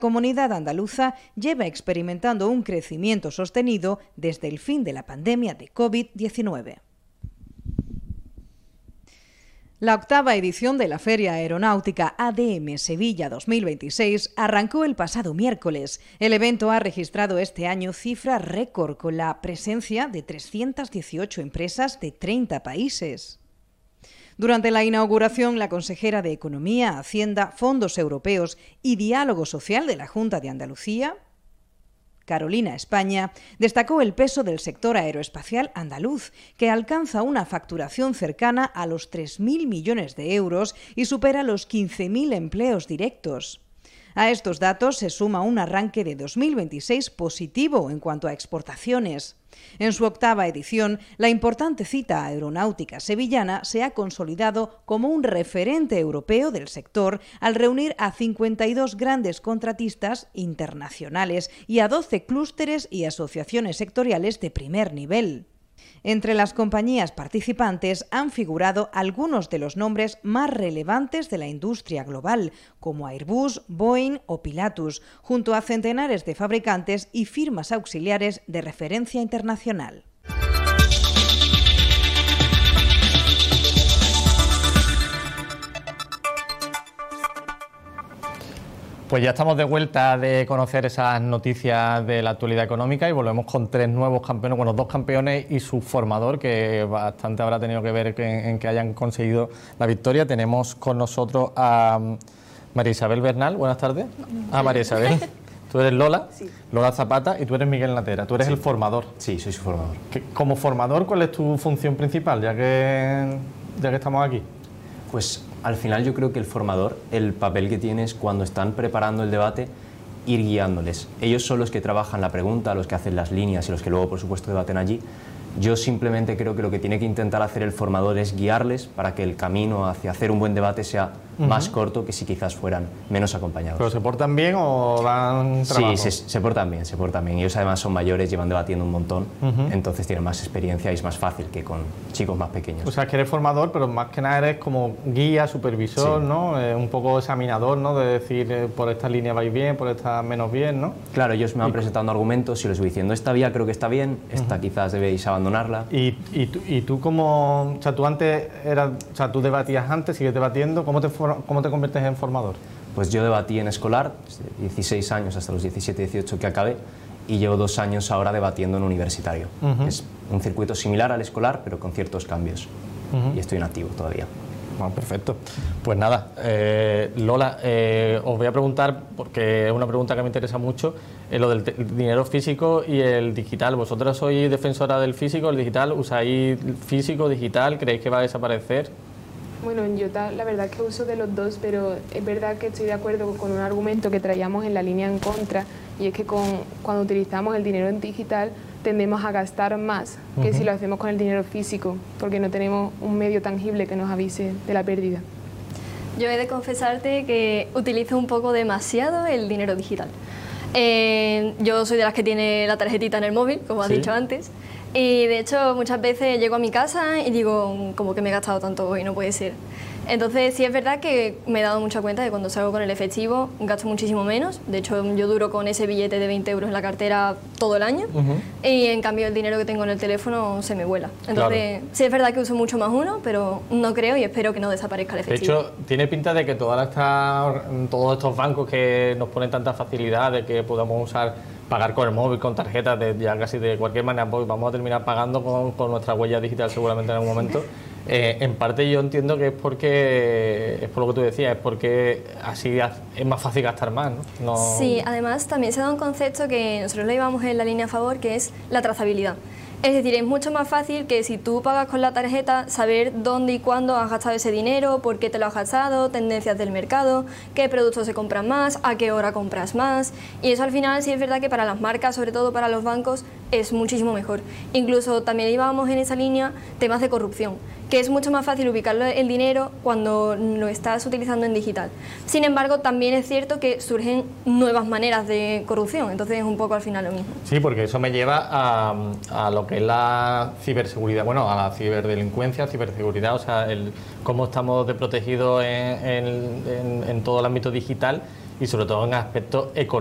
Comunidad Andaluza lleva experimentando un crecimiento sostenido desde el fin de la pandemia de COVID-19. La octava edición de la Feria Aeronáutica ADM Sevilla 2026 arrancó el pasado miércoles. El evento ha registrado este año cifra récord con la presencia de 318 empresas de 30 países. Durante la inauguración, la consejera de Economía, Hacienda, Fondos Europeos y Diálogo Social de la Junta de Andalucía, Carolina España, destacó el peso del sector aeroespacial andaluz, que alcanza una facturación cercana a los 3.000 millones de euros y supera los 15.000 empleos directos. A estos datos se suma un arranque de 2026 positivo en cuanto a exportaciones. En su octava edición, la importante cita aeronáutica sevillana se ha consolidado como un referente europeo del sector al reunir a 52 grandes contratistas internacionales y a 12 clústeres y asociaciones sectoriales de primer nivel. Entre las compañías participantes han figurado algunos de los nombres más relevantes de la industria global, como Airbus, Boeing o Pilatus, junto a centenares de fabricantes y firmas auxiliares de referencia internacional. Pues ya estamos de vuelta de conocer esas noticias de la actualidad económica y volvemos con tres nuevos campeones, bueno, dos campeones y su formador, que bastante habrá tenido que ver en que hayan conseguido la victoria. Tenemos con nosotros a María Isabel Bernal. Buenas tardes. María Isabel. Tú eres Lola, sí. Lola Zapata, y tú eres Miguel Natera. Tú eres el formador. Sí, soy su formador. Como formador, ¿cuál es tu función principal, ya que estamos aquí? Pues al final yo creo que el formador, el papel que tiene es cuando están preparando el debate, ir guiándoles. Ellos son los que trabajan la pregunta, los que hacen las líneas y los que luego, por supuesto, debaten allí. Yo simplemente creo que lo que tiene que intentar hacer el formador es guiarles para que el camino hacia hacer un buen debate sea más corto que si quizás fueran menos acompañados. ¿Pero se portan bien o dan trabajo? Sí, se portan bien, se portan bien. Ellos además son mayores, llevan debatiendo un montón, entonces tienen más experiencia y es más fácil que con chicos más pequeños. O sea, que eres formador, pero más que nada eres como guía, supervisor, sí, ¿no? Un poco examinador, ¿no? De decir, por esta línea vais bien, por esta menos bien, ¿no? Claro, ellos me van presentando argumentos y les voy diciendo, esta vía creo que está bien, esta quizás debéis abandonarla. ¿Y tú como, o sea, tú antes eras, o sea, tú debatías antes, sigues debatiendo, ¿cómo te conviertes en formador? Pues yo debatí en escolar, desde 16 años hasta los 17, 18 que acabé, y llevo 2 años ahora debatiendo en universitario. Es un circuito similar al escolar, pero con ciertos cambios. Y estoy en activo todavía. Bueno, perfecto. Pues nada, Lola, os voy a preguntar, porque es una pregunta que me interesa mucho, lo del dinero físico y el digital. ¿Vosotros sois defensora del físico, el digital? ¿Usáis físico, digital? ¿Creéis que va a desaparecer? Bueno, yo la verdad que uso de los dos, pero es verdad que estoy de acuerdo con un argumento que traíamos en la línea en contra, y es que cuando utilizamos el dinero en digital tendemos a gastar más que si lo hacemos con el dinero físico, porque no tenemos un medio tangible que nos avise de la pérdida. Yo he de confesarte que utilizo un poco demasiado el dinero digital. Yo soy de las que tiene la tarjetita en el móvil, como has dicho antes, y de hecho muchas veces llego a mi casa y digo, como que me he gastado tanto hoy, no puede ser. Entonces sí es verdad que me he dado mucha cuenta de que cuando salgo con el efectivo gasto muchísimo menos. De hecho yo duro con ese billete de 20 euros en la cartera todo el año, y en cambio el dinero que tengo en el teléfono se me vuela. Entonces sí es verdad que uso mucho más uno, pero no creo y espero que no desaparezca el efectivo. De hecho tiene pinta de que todos estos bancos que nos ponen tanta facilidad de que podamos pagar con el móvil, con tarjetas, ya casi de cualquier manera, pues vamos a terminar pagando con nuestra huella digital seguramente en algún momento. En parte yo entiendo que es por lo que tú decías, es porque así es más fácil gastar más, ¿no? Sí, además también se da un concepto que nosotros lo llevamos en la línea a favor, que es la trazabilidad. Es decir, es mucho más fácil que si tú pagas con la tarjeta saber dónde y cuándo has gastado ese dinero, por qué te lo has gastado, tendencias del mercado, qué productos se compran más, a qué hora compras más, y eso al final sí es verdad que para las marcas, sobre todo para los bancos, es muchísimo mejor. Incluso también llevábamos en esa línea temas de corrupción, que es mucho más fácil ubicar el dinero cuando lo estás utilizando en digital. Sin embargo, también es cierto que surgen nuevas maneras de corrupción, entonces es un poco al final lo mismo. Sí, porque eso me lleva a lo que es la ciberseguridad, bueno, a la ciberdelincuencia, ciberseguridad, o sea, cómo estamos desprotegidos en todo el ámbito digital. y sobre todo en aspectos económicos.